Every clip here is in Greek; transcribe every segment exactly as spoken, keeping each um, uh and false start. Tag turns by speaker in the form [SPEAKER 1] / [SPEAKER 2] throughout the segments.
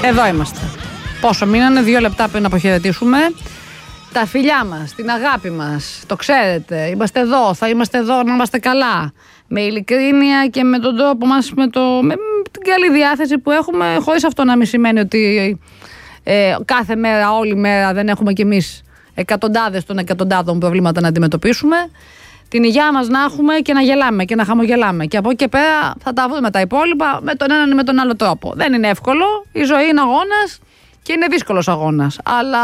[SPEAKER 1] Εδώ είμαστε. Πόσο μείνανε, δύο λεπτά πριν αποχαιρετήσουμε. Τα φιλιά μας, την αγάπη μας, το ξέρετε. Είμαστε εδώ, θα είμαστε εδώ να είμαστε καλά. Με ειλικρίνεια και με τον τρόπο μας, με, το, με την καλή διάθεση που έχουμε, χωρίς αυτό να μην σημαίνει ότι ε, κάθε μέρα, όλη μέρα δεν έχουμε κι εμείς εκατοντάδες των εκατοντάδων προβλήματα να αντιμετωπίσουμε. Την υγεία μας να έχουμε και να γελάμε και να χαμογελάμε. Και από εκεί και πέρα θα τα βρούμε τα υπόλοιπα με τον έναν ή με τον άλλο τρόπο. Δεν είναι εύκολο. Η ζωή είναι αγώνας και είναι δύσκολος αγώνας. Αλλά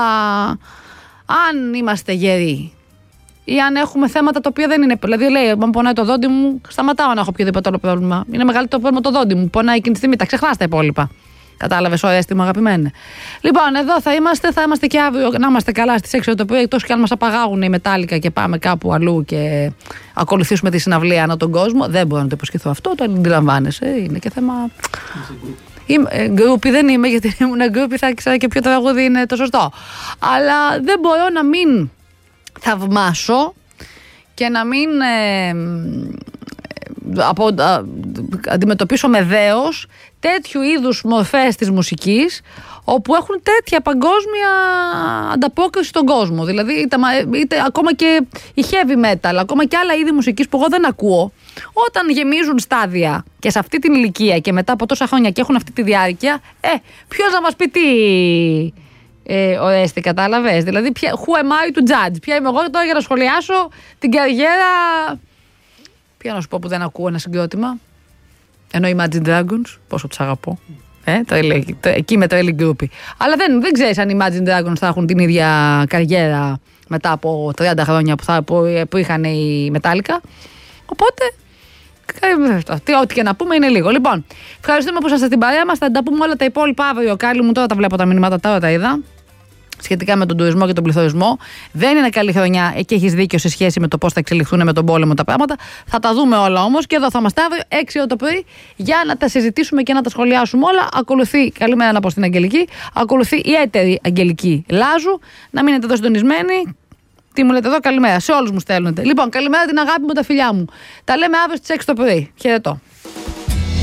[SPEAKER 1] αν είμαστε γεροί ή αν έχουμε θέματα τα οποία δεν είναι. Δηλαδή, λέει, αν πονάει το δόντι μου, σταματάω να έχω οποιοδήποτε άλλο πρόβλημα. Είναι μεγαλύτερο πρόβλημα το δόντι μου. Πονάει εκείνη τη στιγμή. Τα ξεχνάς τα υπόλοιπα. Κατάλαβες, ορέστη μου, αγαπημένε. Λοιπόν, εδώ θα είμαστε, θα είμαστε και αύριο να είμαστε καλά στις έξι το πρωί, εκτός και αν μας απαγάγουν οι Μετάλλικα και πάμε κάπου αλλού και ακολουθήσουμε τη συναυλία ανά τον κόσμο. Δεν μπορώ να το υποσχεθώ αυτό, το αντιλαμβάνεσαι. Είναι και θέμα. Γκρούπι δεν είμαι, γιατί ήμουν γκρούπι, θα ήξερα και ποιο τραγούδι είναι το σωστό. Αλλά δεν μπορώ να μην θαυμάσω και να μην. Ε, από, α, αντιμετωπίσω με δέος τέτοιου είδους μορφές της μουσικής όπου έχουν τέτοια παγκόσμια ανταπόκριση στον κόσμο. Δηλαδή είτε, είτε ακόμα και η heavy metal, ακόμα και άλλα είδη μουσικής που εγώ δεν ακούω, όταν γεμίζουν στάδια και σε αυτή την ηλικία και μετά από τόσα χρόνια και έχουν αυτή τη διάρκεια, ε, ποιος να μας πει τι ε, ορέστη, κατάλαβες. Δηλαδή ποια, who am I to judge, ποια είμαι εγώ τώρα για να σχολιάσω την καριέρα. Ποια να σου πω που δεν ακούω ένα συγκρότημα. Ενώ Imagine Dragons, πόσο τους αγαπώ. Ε, το, το, εκεί με το Ellie Groupie. Αλλά δεν, δεν ξέρεις αν οι Imagine Dragons θα έχουν την ίδια καριέρα μετά από τριάντα χρόνια που, θα, που, που είχαν οι Metallica. Οπότε, τι, ό,τι και να πούμε είναι λίγο. Λοιπόν, ευχαριστούμε που είσαστε στην παρέα μας. Θα τα πούμε όλα τα υπόλοιπα αύριο. Κάλλη μου, τώρα τα βλέπω τα μηνύματα, τώρα τα είδα. Σχετικά με τον τουρισμό και τον πληθωρισμό. Δεν είναι καλή χρονιά και έχεις δίκιο σε σχέση με το πώς θα εξελιχθούν με τον πόλεμο τα πράγματα. Θα τα δούμε όλα όμως και εδώ θα είμαστε αύριο έξι ώρα το πρωί για να τα συζητήσουμε και να τα σχολιάσουμε όλα. Ακολουθεί, καλημέρα να πω στην Αγγελική, ακολουθεί η έτερη Αγγελική Λάζου. Να μείνετε εδώ συντονισμένοι. Τι μου λέτε εδώ, καλημέρα. Σε όλους μου στέλνετε. Λοιπόν, καλημέρα την αγάπη μου, τα φιλιά μου. Τα λέμε αύριο στις έξι το πρωί. Χαιρετώ.